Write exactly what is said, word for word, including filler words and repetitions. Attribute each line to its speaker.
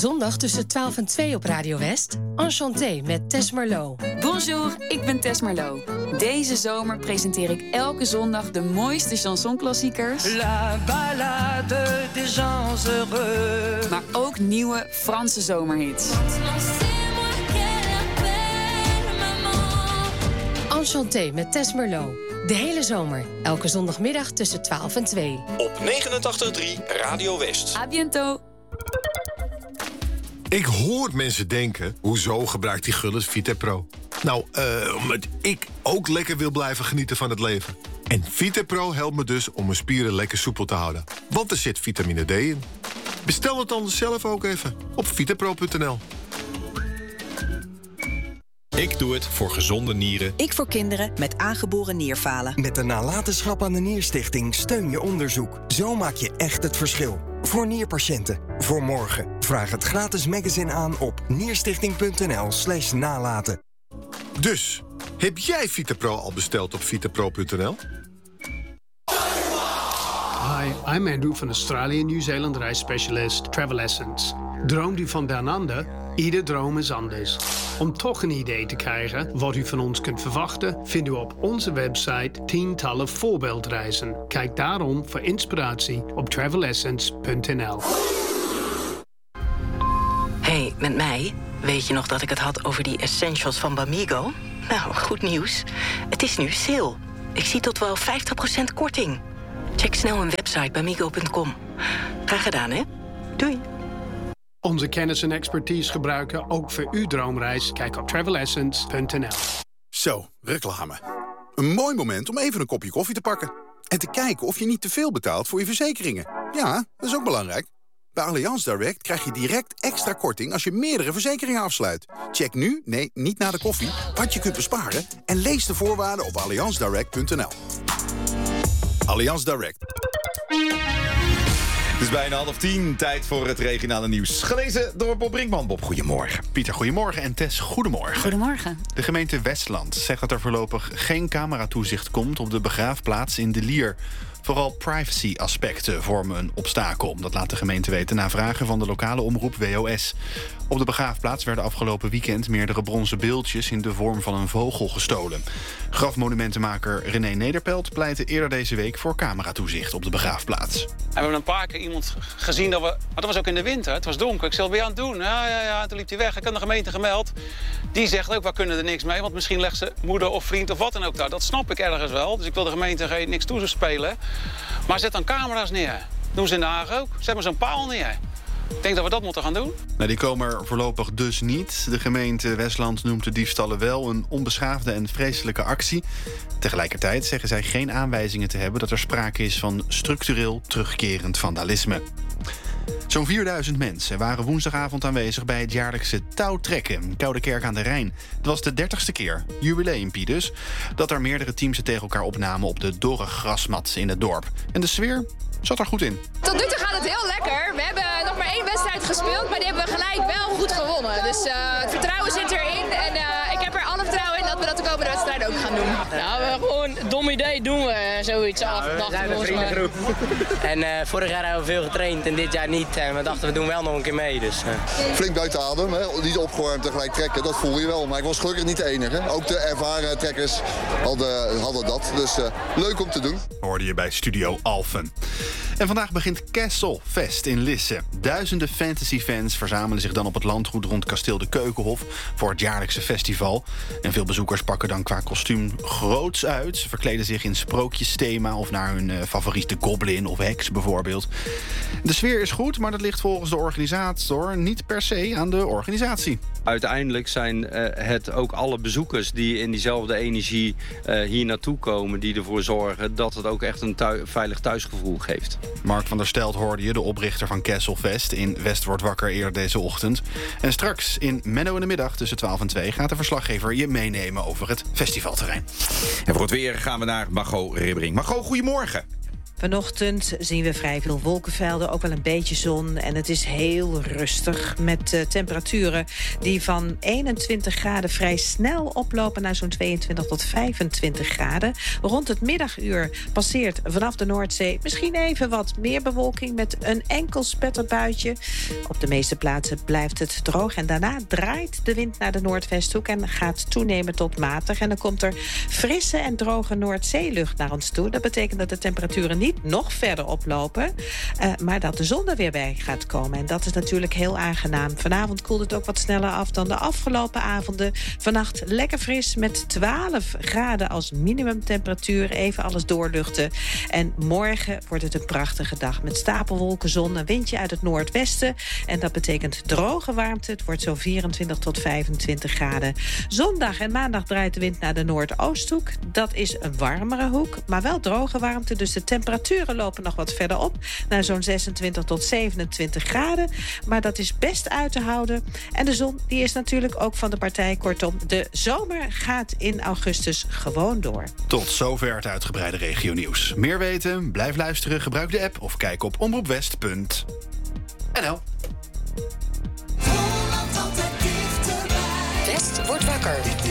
Speaker 1: zondag tussen twaalf en twee op Radio West. Enchanté met Tess Merlot.
Speaker 2: Bonjour, ik ben Tess Merlot. Deze zomer presenteer ik elke zondag de mooiste chansonklassiekers.
Speaker 3: La ballade des gens heureux.
Speaker 2: Maar ook nieuwe Franse zomerhits.
Speaker 1: Enchanté met Tess Merlot. De hele zomer, elke zondagmiddag tussen twaalf en twee.
Speaker 4: Op negenentachtig komma drie Radio West.
Speaker 2: A bientôt.
Speaker 5: Ik hoor mensen denken, hoezo gebruikt die Gullit Vitapro? Nou, uh, omdat ik ook lekker wil blijven genieten van het leven. En Vitapro helpt me dus om mijn spieren lekker soepel te houden. Want er zit vitamine D in. Bestel het dan zelf ook even op vitapro punt n l.
Speaker 6: Ik doe het voor gezonde nieren.
Speaker 7: Ik voor kinderen met aangeboren nierfalen.
Speaker 8: Met de nalatenschap aan de Nierstichting steun je onderzoek. Zo maak je echt het verschil. Voor nierpatiënten. Voor morgen. Vraag het gratis magazine aan op nierstichting punt n l slash nalaten.
Speaker 5: Dus, heb jij Vitapro al besteld op vitapro punt n l?
Speaker 9: Hi, I'm Andrew van Australië en Nieuw-Zeeland reisspecialist Travel Essence. Droomt u van down under? Ieder droom is anders. Om toch een idee te krijgen wat u van ons kunt verwachten, vindt u op onze website tientallen voorbeeldreizen. Kijk daarom voor inspiratie op travel essence punt n l.
Speaker 10: Hey, met mij? Weet je nog dat ik het had over die essentials van Bamigo? Nou, goed nieuws. Het is nu sale. Ik zie tot wel vijftig procent korting. Check snel hun website bamigo punt com. Graag gedaan, hè? Doei.
Speaker 9: Onze kennis en expertise gebruiken ook voor uw droomreis. Kijk op travel essence punt n l.
Speaker 11: Zo, reclame. Een mooi moment om even een kopje koffie te pakken. En te kijken of je niet te veel betaalt voor je verzekeringen. Ja, dat is ook belangrijk. Bij Allianz Direct krijg je direct extra korting als je meerdere verzekeringen afsluit. Check nu, nee, niet na de koffie, wat je kunt besparen en lees de voorwaarden op allianz direct punt n l. Allianz Direct.
Speaker 6: Het is bijna half tien, tijd voor het regionale nieuws. Gelezen door Bob Brinkman. Bob, goedemorgen.
Speaker 12: Pieter, goedemorgen. En Tess, goedemorgen.
Speaker 2: Goedemorgen.
Speaker 12: De gemeente Westland zegt dat er voorlopig geen cameratoezicht komt op de begraafplaats in De Lier. Vooral privacy-aspecten vormen een obstakel. Dat laat de gemeente weten na vragen van de lokale omroep W O S. Op de begraafplaats werden afgelopen weekend meerdere bronzen beeldjes in de vorm van een vogel gestolen. Grafmonumentenmaker René Nederpelt pleitte eerder deze week voor cameratoezicht op de begraafplaats.
Speaker 13: We hebben een paar keer iemand gezien dat we... Maar dat was ook in de winter, het was donker. Ik zei, wat ben je aan het doen? Ja, ja, ja. Toen liep hij weg. Ik had de gemeente gemeld. Die zegt ook, we kunnen er niks mee. Want misschien legt ze moeder of vriend of wat dan ook daar. Dat snap ik ergens wel. Dus ik wil de gemeente geen niks toespelen. Maar zet dan camera's neer. Doen ze in Den Haag ook. Zet maar zo'n paal neer. Ik denk dat we dat moeten gaan doen.
Speaker 12: Nou, die komen er voorlopig dus niet. De gemeente Westland noemt de diefstallen wel een onbeschaafde en vreselijke actie. Tegelijkertijd zeggen zij geen aanwijzingen te hebben dat er sprake is van structureel terugkerend vandalisme. Zo'n vierduizend mensen waren woensdagavond aanwezig bij het jaarlijkse touwtrekken in Koudekerk aan de Rijn. Het was de dertigste keer, jubileumpie dus, dat er meerdere teams het tegen elkaar opnamen op de dorre grasmat in het dorp. En de sfeer zat er goed in.
Speaker 14: Tot nu toe gaat het heel lekker. We hebben nog maar één wedstrijd gespeeld, maar die hebben we gelijk wel goed gewonnen. Dus uh, het vertrouwen zit erin en uh, ik heb er alle vertrouwen in dat we dat de komende wedstrijden ook gaan doen.
Speaker 15: Nou, we gewoon een dom idee doen we zoiets af.
Speaker 16: Ja, we zijn een vriendengroep. En uh, vorig jaar hebben we veel getraind en dit jaar niet. En we dachten we doen wel nog een keer mee. Dus, uh.
Speaker 17: Flink buiten adem, hè? Niet opgewarmd tegelijk trekken, dat voel je wel. Maar ik was gelukkig niet de enige. Ook de ervaren trekkers hadden, hadden dat. Dus uh, leuk om te doen.
Speaker 12: Hoorde je bij Studio Alphen. En vandaag begint Castle Fest in Lisse. Duizenden fantasyfans verzamelen zich dan op het landgoed rond kasteel de Keukenhof voor het jaarlijkse festival. En veel bezoekers pakken dan qua kostuum groots uit. Ze verkleden zich in sprookjesthema of naar hun uh, favoriete goblin of heks bijvoorbeeld. De sfeer is goed, maar dat ligt volgens de organisator niet per se aan de organisatie.
Speaker 18: Uiteindelijk zijn uh, het ook alle bezoekers die in diezelfde energie uh, hier naartoe komen, die ervoor zorgen dat het ook echt een thui- veilig thuisgevoel geeft.
Speaker 12: Mark van der Stelt hoorde je, de oprichter van Castle Fest in West wordt wakker eerder deze ochtend. En straks in Menno in de middag tussen twaalf en twee gaat de verslaggever je meenemen over het festivalterrein.
Speaker 6: En voor het weer gaan we naar Margot Ribbering. Margot, goedemorgen.
Speaker 19: Vanochtend zien we vrij veel wolkenvelden, ook wel een beetje zon. En het is heel rustig met uh, temperaturen die van eenentwintig graden vrij snel oplopen naar zo'n tweeëntwintig tot vijfentwintig graden. Rond het middaguur passeert vanaf de Noordzee misschien even wat meer bewolking met een enkel spetterbuitje. Op de meeste plaatsen blijft het droog en daarna draait de wind naar de noordwesthoek en gaat toenemen tot matig. En dan komt er frisse en droge Noordzeelucht naar ons toe. Dat betekent dat de temperaturen niet nog verder oplopen, uh, maar dat de zon er weer bij gaat komen. En dat is natuurlijk heel aangenaam. Vanavond koelt het ook wat sneller af dan de afgelopen avonden. Vannacht lekker fris met twaalf graden als minimumtemperatuur. Even alles doorluchten. En morgen wordt het een prachtige dag met stapelwolken, zon, een windje uit het noordwesten. En dat betekent droge warmte. Het wordt zo vierentwintig tot vijfentwintig graden. Zondag en maandag draait de wind naar de noordoosthoek. Dat is een warmere hoek, maar wel droge warmte. Dus de temperaturen lopen nog wat verder op. Naar zo'n zesentwintig tot zevenentwintig graden. Maar dat is best uit te houden. En de zon die is natuurlijk ook van de partij. Kortom, de zomer gaat in augustus gewoon door.
Speaker 12: Tot zover het uitgebreide regionieuws. Meer weten? Blijf luisteren, gebruik de app of kijk op omroepwest punt n l.
Speaker 1: West wordt wakker.